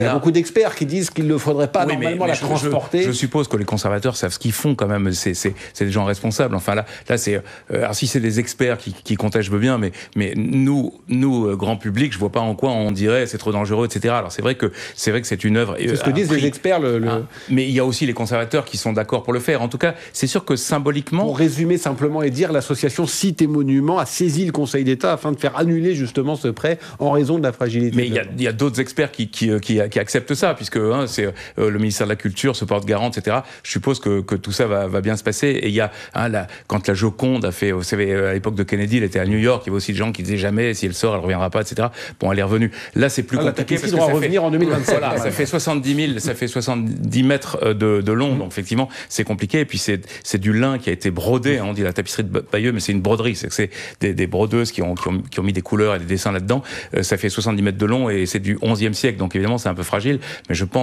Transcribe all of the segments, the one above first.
Il y a beaucoup d'experts qui disent qu'il ne faudrait pas normalement la transporter. Je suppose que les conservateurs savent ce qu'ils font quand même. C'est des gens responsables. Enfin là c'est. Alors si c'est des experts qui comptaient, je veux bien, mais nous grand public, je vois pas en quoi on dirait c'est trop dangereux, etc. Alors c'est vrai que c'est une œuvre. C'est ce que disent les experts. Mais il y a aussi les conservateurs qui sont d'accord pour le faire. En tout cas, c'est sûr que symboliquement. Pour résumer simplement et dire, l'association Sites et Monuments a saisi le Conseil d'État afin de faire annuler justement ce prêt en raison de la fragilité. Mais il y a d'autres experts qui acceptent ça, puisque c'est le ministère de la Culture se porte garant, etc. Je suppose que tout ça va bien se passer. Et il y a quand la Joconde a fait, vous savez, à l'époque de Kennedy, elle était à New York. Il y avait aussi des gens qui disaient jamais si elle sort, elle reviendra pas, etc. Bon, elle est revenue. Là, c'est plus compliqué parce que ça revenir en 2027. Voilà, ça fait 70 mètres de long, donc effectivement, c'est compliqué. Et puis c'est du lin qui a été brodé. On dit la tapisserie de Bayeux, mais c'est une broderie. C'est des brodeuses qui ont mis des couleurs et des dessins là-dedans. Ça fait 70 mètres de long et c'est du 11e siècle. Donc évidemment, c'est un peu fragile. Mais je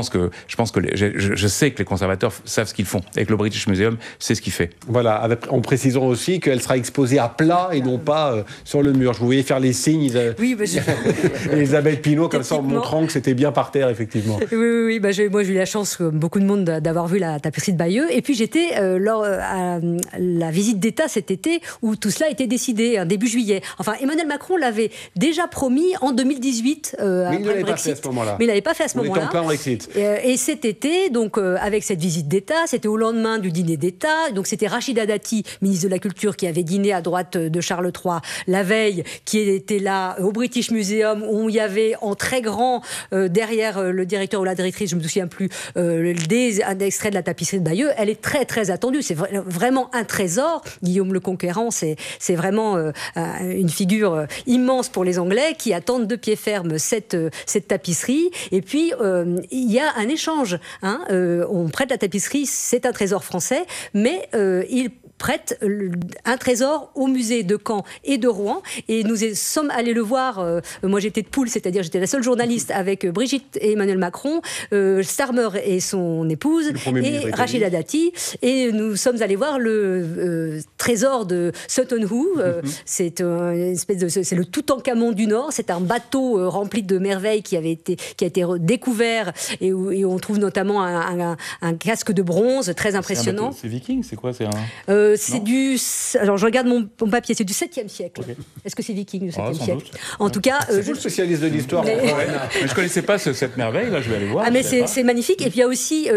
sais que les conservateurs savent ce qu'ils font. Et que le British Museum sait ce qu'il fait. Voilà, en précisant aussi qu'elle sera exposée à plat et non pas sur le mur. Je vous voyais faire les signes. Oui, Elisabeth Pinault, comme ça, en montrant que c'était bien par terre, effectivement. Oui. Moi, j'ai eu la chance, comme beaucoup de monde, d'avoir vu la tapisserie de Bayeux. Et puis, j'étais à la visite d'État cet été où tout cela était décidé, début juillet. Enfin, Emmanuel Macron l'avait déjà promis en 2018 mais il ne l'avait pas fait à ce moment-là. Mais il n'avait pas fait à ce moment-là. On est en plein Brexit. Et cet été, donc, avec cette visite d'État, c'était au lendemain du dîner d'État. Donc, c'était Rachida Dati, ministre de la Culture, qui avait dîné à droite de Charles III la veille, qui était là au British Museum, où il y avait en très grand, derrière le directeur ou la directrice, je ne me souviens plus, un extrait de la tapisserie de Bayeux. Elle est très, très attendue. C'est vraiment un trésor. Guillaume le Conquérant, c'est vraiment une figure immense pour les Anglais qui attendent de pied ferme cette tapisserie. Et puis, il y a un échange. On prête la tapisserie, c'est un trésor français, mais il prête un trésor au musée de Caen et de Rouen. Et nous sommes allés le voir. Moi, j'étais de poule, c'est-à-dire j'étais la seule journaliste avec Brigitte et Emmanuel Macron, Starmer et son épouse, et Rachida Dati. Et nous sommes allés voir le trésor de Sutton Hoo. C'est une espèce de, c'est le Toutankhamon du Nord. C'est un bateau rempli de merveilles qui a été découvert et où on trouve notamment un casque de bronze très impressionnant. C'est viking, c'est quoi? Alors je regarde mon papier, c'est du 7e siècle. Okay. Est-ce que c'est viking du 7e siècle? En tout cas, c'est vous le spécialiste de l'histoire. Mais je connaissais pas cette merveille, là je vais aller voir. Mais c'est magnifique. Et puis il y a aussi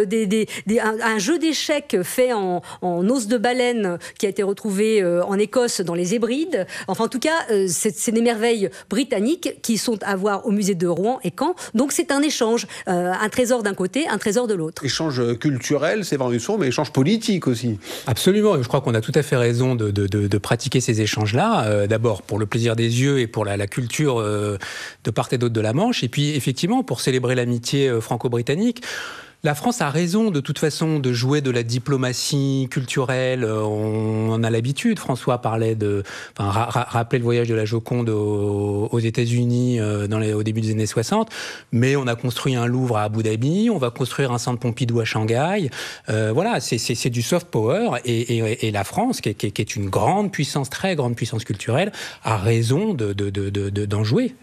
un jeu d'échecs fait en os de baleine qui a été retrouvé en Écosse dans les Hébrides. Enfin en tout cas, c'est des merveilles britanniques qui sont à voir au musée de Rouen et Caen. Donc c'est un échange, un trésor d'un côté, un trésor de l'autre. Échange culturel, c'est vrai, mais échange politique aussi. Absolument. Je crois qu'on a tout à fait raison de pratiquer ces échanges-là. D'abord pour le plaisir des yeux et pour la culture de part et d'autre de la Manche. Et puis effectivement pour célébrer l'amitié franco-britannique. La France a raison, de toute façon, de jouer de la diplomatie culturelle. On en a l'habitude. François parlait rappelait le voyage de la Joconde aux États-Unis au début des années 60. Mais on a construit un Louvre à Abu Dhabi. On va construire un centre Pompidou à Shanghai. Voilà, c'est du soft power. Et la France, qui est une grande puissance, très grande puissance culturelle, a raison d'en jouer.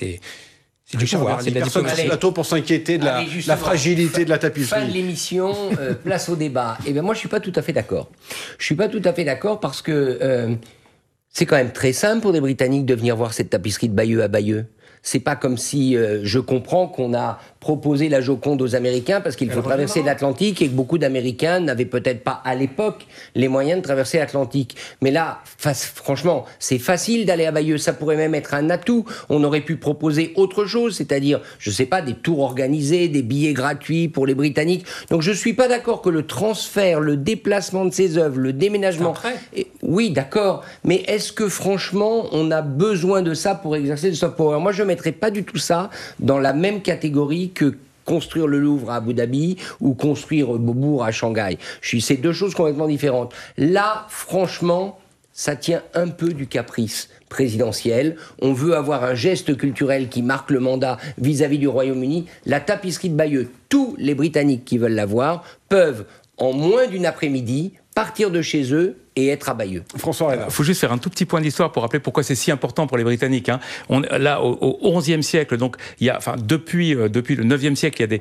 C'est du pouvoir, c'est de la diplomatie. Sur le plateau pour s'inquiéter de la fragilité de la tapisserie. Fin de l'émission, place au débat. Eh bien, moi, je suis pas tout à fait d'accord. Je suis pas tout à fait d'accord parce que c'est quand même très simple pour des Britanniques de venir voir cette tapisserie de Bayeux à Bayeux. C'est pas comme si je comprends qu'on a proposé la Joconde aux Américains parce qu'il faut traverser l'Atlantique et que beaucoup d'Américains n'avaient peut-être pas à l'époque les moyens de traverser l'Atlantique. Mais là, franchement, c'est facile d'aller à Bayeux. Ça pourrait même être un atout. On aurait pu proposer autre chose, c'est-à-dire, je sais pas, des tours organisés, des billets gratuits pour les Britanniques. Donc je suis pas d'accord que le transfert, le déplacement de ces œuvres, le déménagement... Oui, d'accord. Mais est-ce que franchement, on a besoin de ça pour exercer le soft power? Moi, je mettrais pas du tout ça dans la même catégorie que construire le Louvre à Abu Dhabi ou construire Beaubourg à Shanghai. C'est deux choses complètement différentes. Là, franchement, ça tient un peu du caprice présidentiel. On veut avoir un geste culturel qui marque le mandat vis-à-vis du Royaume-Uni. La tapisserie de Bayeux, tous les Britanniques qui veulent la voir peuvent, en moins d'une après-midi, partir de chez eux et être à Bayeux. François Reynard. Il faut juste faire un tout petit point d'histoire pour rappeler pourquoi c'est si important pour les Britanniques. Là, au XIe siècle, donc, depuis le IXe siècle, il y a